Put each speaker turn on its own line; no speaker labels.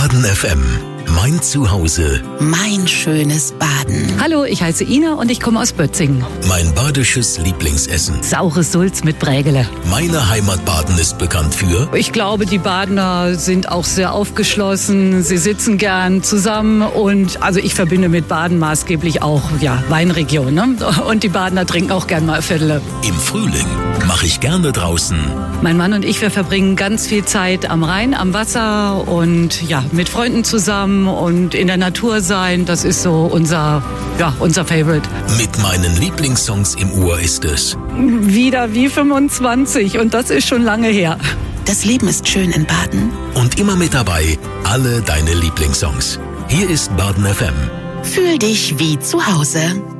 Baden FM. Mein Zuhause.
Mein schönes Baden.
Hallo, ich heiße Ina und ich komme aus Bötzingen.
Mein badisches Lieblingsessen.
Saures Sulz mit Brägele.
Meine Heimat Baden ist bekannt für...
Ich glaube, die Badener sind auch sehr aufgeschlossen. Sie sitzen gern zusammen und also ich verbinde mit Baden maßgeblich auch Weinregion. Ne? Und die Badener trinken auch gern mal Viertel.
Im Frühling mache ich gerne draußen.
Mein Mann und ich, wir verbringen ganz viel Zeit am Rhein, am Wasser und mit Freunden zusammen und in der Natur sein. Das ist so unser Favorite.
Mit meinen Lieblingssongs im Ohr ist es...
Wieder wie 25 und das ist schon lange her.
Das Leben ist schön in Baden.
Und immer mit dabei alle deine Lieblingssongs. Hier ist Baden FM.
Fühl dich wie zu Hause.